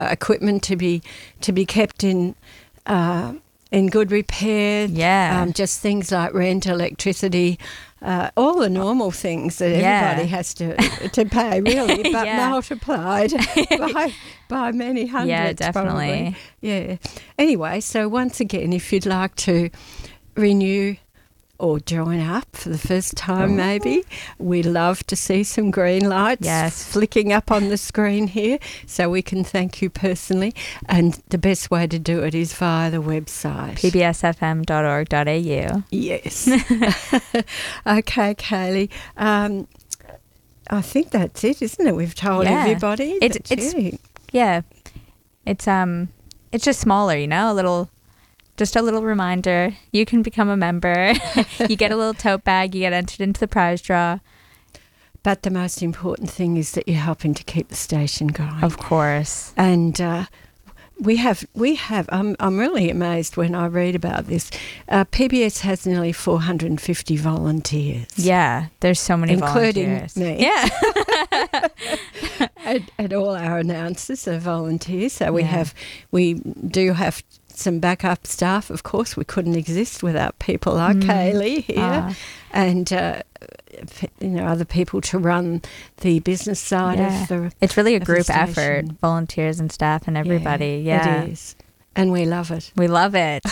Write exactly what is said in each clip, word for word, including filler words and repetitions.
equipment to be to be kept in uh, in good repair. Yeah. Um, just things like rent, electricity, uh, all the normal things that Yeah. everybody has to to pay, really, but Yeah. multiplied by by many hundreds. Yeah, definitely. Probably. Yeah. Anyway, so once again, if you'd like to renew or join up for the first time, maybe, we love to see some green lights Yes. flicking up on the screen here, so we can thank you personally. And the best way to do it is via the website. p b s f m dot org dot a u. Yes. Okay, Kaylee. Um, I think that's it, isn't it? We've told Yeah. everybody. It's- that, it's- yeah. Yeah. It's um it's just smaller, you know, a little just a little reminder. You can become a member. You get a little tote bag, you get entered into the prize draw. But the most important thing is that you're helping to keep the station going. Of course. And uh, we have, we have. I'm, I'm really amazed when I read about this. Uh, P B S has nearly four hundred fifty volunteers. Yeah, there's so many Including volunteers. me. Yeah. and, and all our announcers are volunteers. So we Yeah. have, we do have some backup staff. Of course, we couldn't exist without people like Mm. Kaylee here, Ah. and uh, f- you know, other people to run the business side Yeah. of the. It's really a of the group effort, station. volunteers and staff and everybody. Yeah. It is, and we love it. We love it.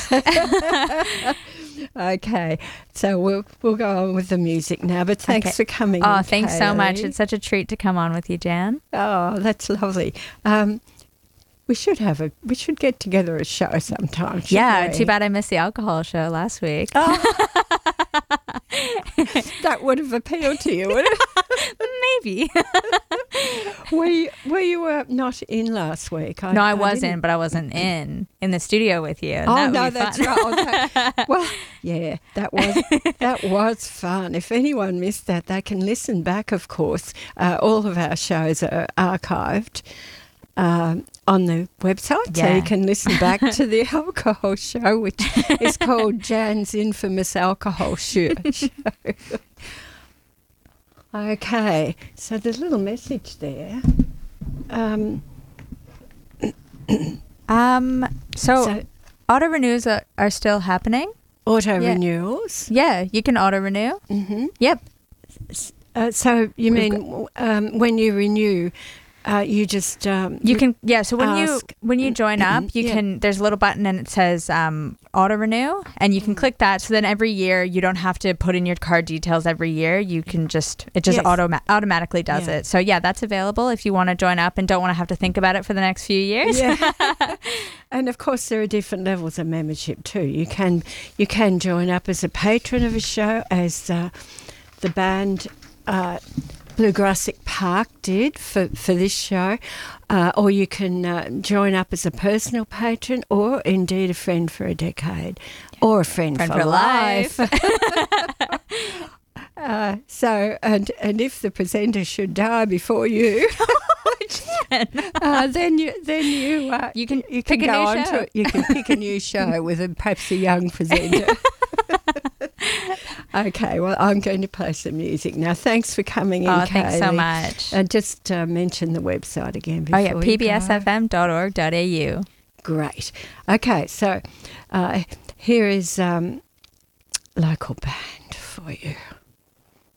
Okay, so we'll we'll go on with the music now. But thanks Okay. for coming. Oh, in, thanks so much. Kaylee. It's such a treat to come on with you, Jan. Oh, that's lovely. Um, we should have a. We should get together a show sometime. shouldn't Yeah, we? too bad I missed the alcohol show last week. Oh. That would have appealed to you, would it? Maybe. Were you, were you uh, not in last week? no, I, was didn't- in, but I wasn't in in the studio with you. and Oh that would no, be that's fun. right. Okay. Well, yeah, that was that was fun. If anyone missed that, they can listen back. Of course, uh, all of our shows are archived um, on the website, so Yeah. you can listen back to the alcohol show, which is called Jan's Infamous Alcohol Show. Okay, so the little message there. Um, Um. So, so auto renews are, are still happening. auto Yeah. renewals. Yeah, you can auto renew. Mm-hmm. Yep. Uh, so you We've mean um, when you renew, uh, you just um, You can. Yeah. So when you ask- when you join up, you Yeah. can. There's a little button and it says um, auto renew, and you can click that. So then every year you don't have to put in your card details every year. You can just it just Yes. auto automatically does Yeah. it. So yeah, that's available if you want to join up and don't want to have to think about it for the next few years. Yeah. And of course there are different levels of membership too. You can you can join up as a patron of a show, as uh, the band uh, Bluegrassic Park did for, for this show, uh, or you can uh, join up as a personal patron, or indeed a friend for a decade, or a friend, Friend for, for life. life. uh, so, and and if the presenter should die before you, uh, then you then you uh, You can you can pick a go new on show. to you can pick a new show with a, perhaps a young presenter. Okay, well, I'm going to play some music now. Thanks for coming in, Oh, thanks so Kaylee. much. And just uh, mention the website again Oh before yeah, you p b s go. f m dot org dot a u. Great. Okay, so uh, here is um, local band for you.